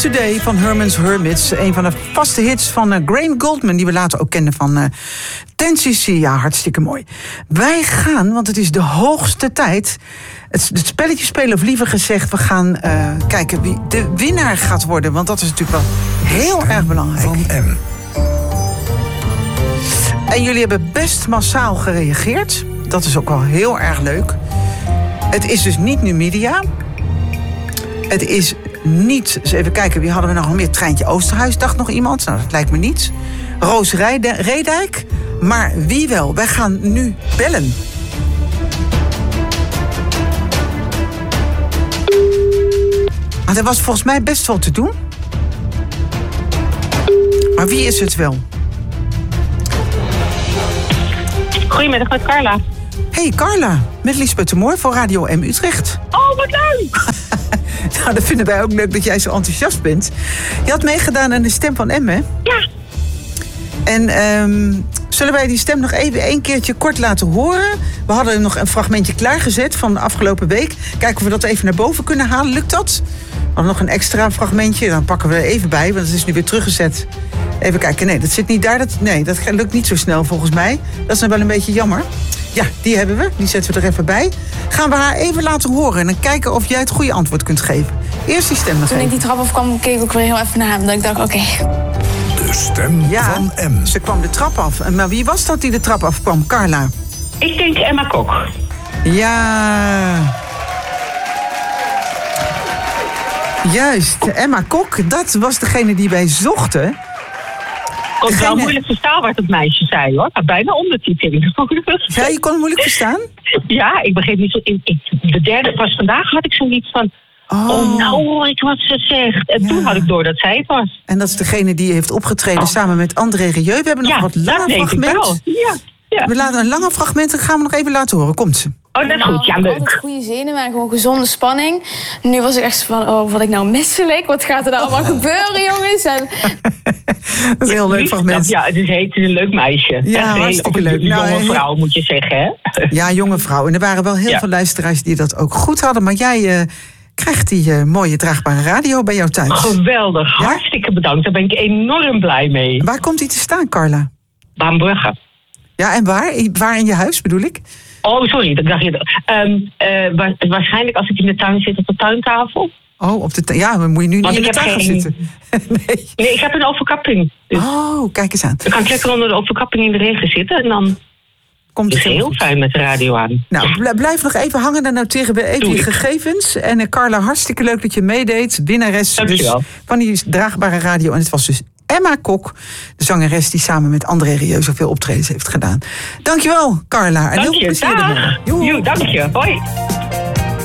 Today van Herman's Hermits. Een van de vaste hits van Graham Gouldman, die we later ook kenden van 10cc. Ja, hartstikke mooi. Wij gaan, want het is de hoogste tijd, het spelletje spelen, of liever gezegd, we gaan kijken wie de winnaar gaat worden. Want dat is natuurlijk wel heel erg belangrijk. Van M. En jullie hebben best massaal gereageerd. Dat is ook wel heel erg leuk. Het is dus niet Numidia. Het is niet... Dus even kijken, wie hadden we nog meer? Treintje Oosterhuis, dacht nog iemand? Nou, dat lijkt me niet. Roos Reedijk. Maar wie wel? Wij gaan nu bellen. Want er was volgens mij best wel te doen. Maar wie is het wel? Goedemiddag, met Carla. Hey Carla, met Liesbeth de Moor voor Radio M Utrecht. Oh, wat leuk! Nou, dat vinden wij ook leuk dat jij zo enthousiast bent. Je had meegedaan aan de Stem van M, hè? Ja. En zullen wij die stem nog even één keertje kort laten horen? We hadden nog een fragmentje klaargezet van de afgelopen week. Kijken of we dat even naar boven kunnen halen. Lukt dat? We hadden nog een extra fragmentje. Dan pakken we er even bij, want het is nu weer teruggezet. Even kijken. Nee, dat zit niet daar. Dat lukt niet zo snel volgens mij. Dat is dan wel een beetje jammer. Ja, die hebben we. Die zetten we er even bij. Gaan we haar even laten horen en dan kijken of jij het goede antwoord kunt geven. Eerst die stem nog Toen even. ik die trap afkwam, keek ik ook weer heel even naar hem. Dat ik dacht, oké. De Stem van M. Ze kwam de trap af. Maar wie was dat die de trap afkwam? Carla? Ik denk Emma Kok. Ja. Juist, Emma Kok. Dat was degene die wij zochten. Het was wel moeilijk verstaan wat het meisje zei, hoor. Ik had bijna ondertiteling nodig. Ja, je kon het moeilijk verstaan? Ja, ik begreep niet zo... De derde pas vandaag had ik zoiets van... Oh, nou hoor ik wat ze zegt. En toen had ik door dat zij het was. En dat is degene die heeft opgetreden samen met André Rieu. We hebben nog wat lange fragmenten. Ja. We laten een lange fragment en gaan we nog even laten horen. Komt ze. Oh, dat is goed. Ja, leuk. Goede zenuwen en gewoon gezonde spanning. Nu was ik echt van, oh, wat ik nou misselijk. Wat gaat er nou allemaal gebeuren, jongens? En... Dat is een heel leuk fragment. Ja, het is een leuk meisje. Ja, hartstikke leuk. Een jonge vrouw, moet je zeggen, hè? Ja, jonge vrouw. En er waren wel heel veel luisteraars die dat ook goed hadden. Maar jij krijgt die mooie draagbare radio bij jou thuis. Geweldig. Ja? Hartstikke bedankt. Daar ben ik enorm blij mee. Waar komt die te staan, Carla? Baanbrugge. Ja, en waar? Waar in je huis, bedoel ik? Oh, sorry, dat dacht je. Waarschijnlijk als ik in de tuin zit op de tuintafel. Oh, ja, dan moet je nu niet in de tuin gaan zitten. Nee, ik heb een overkapping. Dus oh, kijk eens aan. Dan kan ik lekker onder de overkapping in de regen zitten en dan komt het heel fijn met de radio aan. Nou, blijf nog even hangen, dan noteren we even je gegevens. En Carla, hartstikke leuk dat je meedeed. Winnares dus van die draagbare radio. En het was dus Emma Kok, de zangeres die samen met André Rieu zoveel optredens heeft gedaan. Dankjewel, Carla. En Dank heel veel je. plezier ermee. Jo, dank je. Hoi.